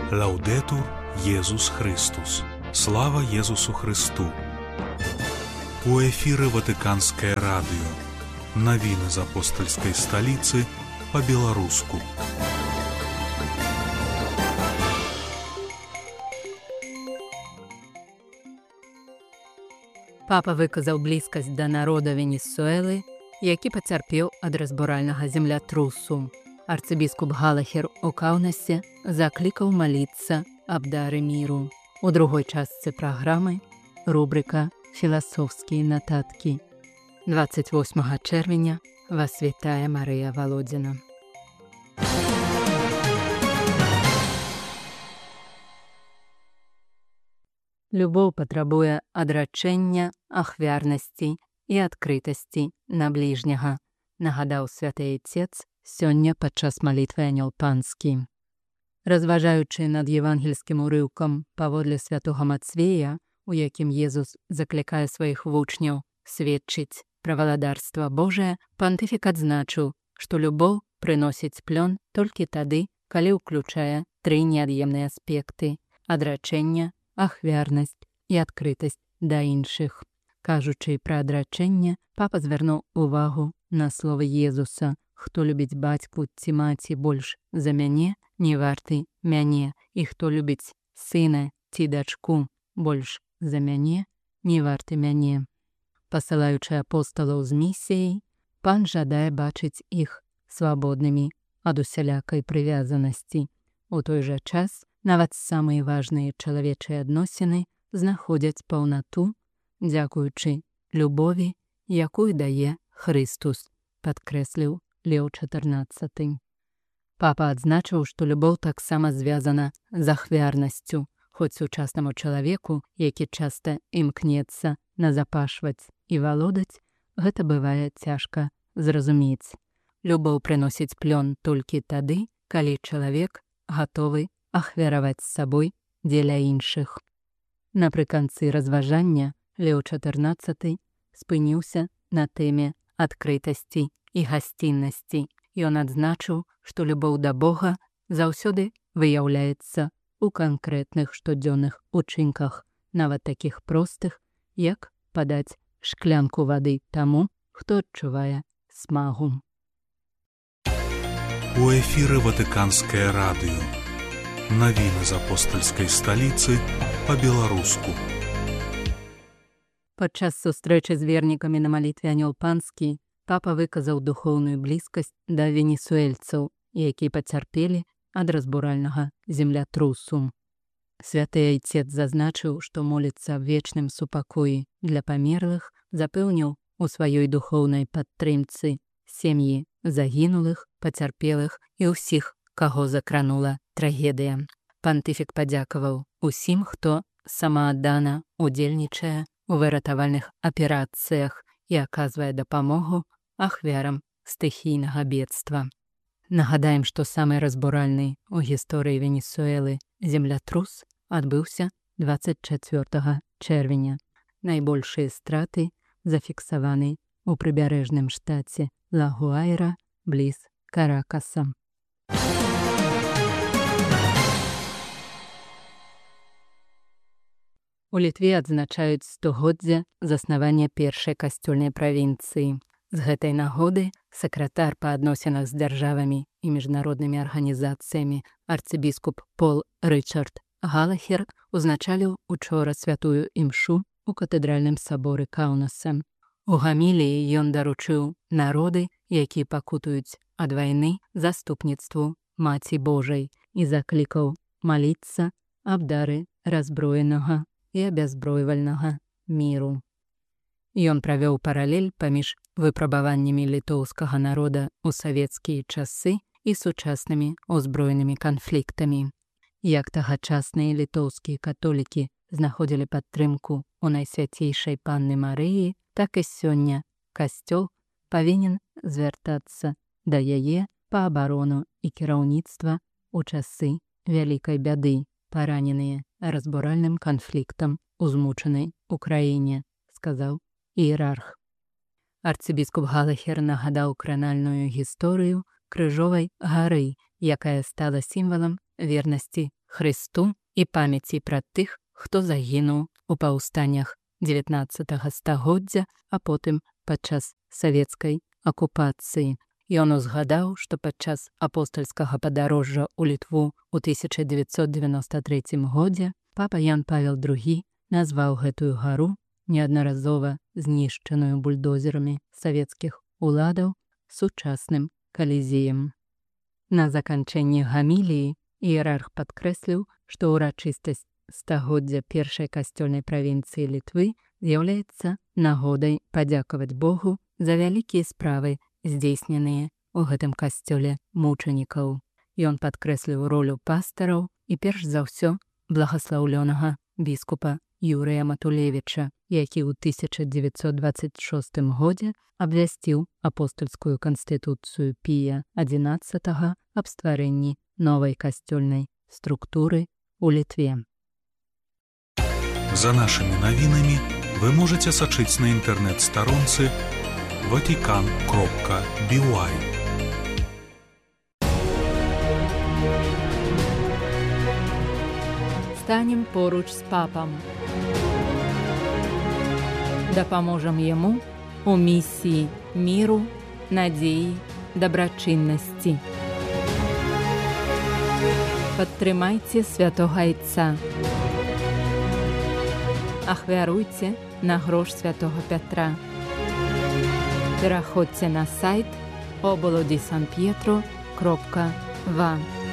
Лаудетур Єсус Христос. Слава Єсусу Христу. У эфире Ватиканское радио. Новины из апостольской столицы по-белорусски. Папа выказаў блізкасць да народа Венесуэлы, які пацярпеў ад разбуральнага землятрусу. Арцыбіскуп Галахер у Каўнасе заклікаў маліцца аб дары міру. У другой частцы праграмы рубрика «Філасофскія нататкі». 28 чэрвеня вас вітае Марыя Валодзіна. Любоў патрабуе адрачэння, ахвярнасці і адкрытасці на бліжняга, нагадаў святы Айцец сёння падчас малітвы Анёл Панскі. Разважаючы над евангельскім урыўкам паводле святога Мацвея, у якім Езус заклікае сваіх вучняў сведчыць пра валадарства Божае, пантыфік адзначыў, што любоў прыносіць плён толькі тады, калі ўключае тры неад'емныя аспекты – адрачэння, ахвярнасць і адкрытасць да іншых. Кажучы пра адрачэнне, папа звярнуў увагу на словы Езуса: «Хто любіць бацьку ці маці больш за мяне, не варты мяне, і хто любіць сына ці дачку больш за мяне, не варты мяне». Пасылаючы апосталаў з місіяй, пан жадае бачыць іх свабоднымі ад усялякай прывязанасці. У той жа час нават самыя важныя чалавечыя адносіны знаходзяць паўнату дзякуючы любові, якую дае Христус, падкрэсліў Леў XIV. Папа адзначыў, што любоў таксама звязана з ахвярнасцю, хоць сучаснаму чалавеку, які часта імкнецца назапашваць і валодаць, гэта бывае цяжка зразумець. Любоў прыносіць плён толькі тады, калі чалавек гатовы ахвяраваць сабой дзеля іншых. Напрыканцы разважання Леў XIV спыніўся на тэме адкрытасці і гасціннасці. Ён адзначыў, што любоў да Бога заўсёды выяўляецца ў канкрэтных штодзённых учынках, нават такіх простых, як падаць шклянку вады таму, хто адчувае смагу. У эфире Ватиканское радио. Новины из апостольской столицы по-белорусски. Падчас сустрэчы з вернікамі на малітве Анёл Панскі папа выказаў духоўную блізкасць да венесуэльцаў, які пацярпелі ад разбуральнага землятрусу. Святы Айцец зазначыў, што моліцца аб вечным супакоі для памерлых, запэўніў у сваёй духоўнай падтрымцы сем'і загінулых, пацярпелых і ўсіх, каго закранула трагедыя. Пантыфік падзякаваў усім, хто самааддана удзельнічае у выратавальных аперацыях і аказвае дапамогу ахвярам стыхійнага бедства. Нагадаем, што самы разбуральны ў гісторыі Венесуэлы землятрус адбыўся 24 чэрвеня. Найбольшыя страты зафіксаваны ў прыбярэжным штаце Ла-Гуайра бліз Каракаса. У Літве адзначаюць 100годдзе заснавання першай касцёльнай правінцыі. З гэтай нагоды сакратар па адносінах з дзяржавамі і міжнароднымі арганізацыямі арцыбіскуп Пол Рычард Галахер узначаліў учора святую імшу у катэдральным саборы Каўнаса. У гаміліі ён даручыў народы, якія пакутуюць ад вайны, заступніцтву Маці Божай і заклікаў маліцца аб дары раззброенага і абязбройвальнага міру. Ён правёў паралель паміж выпрабаваннямі літоўскага народа ў савецкія часы і сучаснымі ўзброенымі канфліктамі. Як тагачасныя літоўскія католікі знаходзілі падтрымку ў найсвяцейшай Панны Марыі, так і сёння касцёл павінен звяртацца да яе па абарону і кіраўніцтва ў часы вялікай бяды, параненыя разбуральным канфліктам у змучанай Украіне, сказаў іерарх. Арцыбіскуп Галахер нагадаў кранальную гісторыю Крыжовай гары, якая стала сімвалам вернасці Христу і памяці пра тых, хто загінуў у паўстаннях 19 стагоддзя, а потым падчас савецкай акупацыі. Ён узгадаў, што падчас апостальскага падарожжа ў Літву ў 1993 годзе папа Ян Павел II назваў гэтую гару, неаднаразова знішчаную бульдозерамі савецкіх уладаў, сучасным калізеем. На заканчэнні гаміліі іерарх падкрэсліў, што ўрачыстасць стагоддзя першай касцёльнай правінцыі Літвы з'яўляецца нагодай падзякаваць Богу за вялікія справы, здзейсненыя ў гэтым касцёле мучанікаў. Ён падкрэсліў ролю пастараў і перш за ўсё благаслаўлёнага біскупа Юрыя Матулевіча, які ў 1926 годзе абвясціў апостальскую канстытуцыю Пія XI аб стварэнні новай касцёльнай структуры ў Літве. За нашими навінамі вы можете сачыць на інтэрнэт-старонцы vatican.by. Станем поруч з папам. Дапаможам яму у місіі міру, надзеі, дабрачыннасці. Падтрымайце святога Айца. Ахвяруйце на грош святога Пятра. Пераходзьце на сайт obolo-di-san-pietro.va.